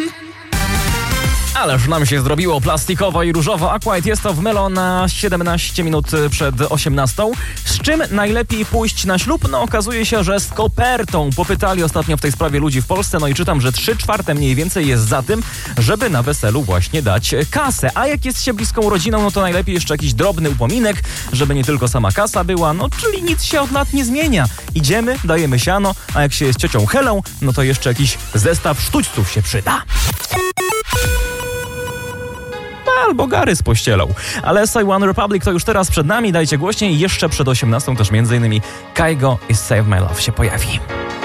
Ależ nam się zrobiło plastikowo i różowo. Aquaid jest to w Melo na 17 minut przed 18. Z czym najlepiej pójść na ślub? No okazuje się, że z kopertą. Popytali ostatnio w tej sprawie ludzi w Polsce, no i czytam, że 3/4 mniej więcej jest za tym, żeby na weselu właśnie dać kasę. A jak jest się bliską rodziną, no to najlepiej jeszcze jakiś drobny upominek, żeby nie tylko sama kasa była, no czyli nic się od lat nie zmienia. Idziemy, dajemy siano, a jak się jest ciocią Helą, no to jeszcze jakiś zestaw sztućców się przyda. Albo Gary z pościelą. Ale Say One Republic to już teraz przed nami, dajcie głośniej. Jeszcze przed 18 też m.in. Kygo i Save My Love się pojawi.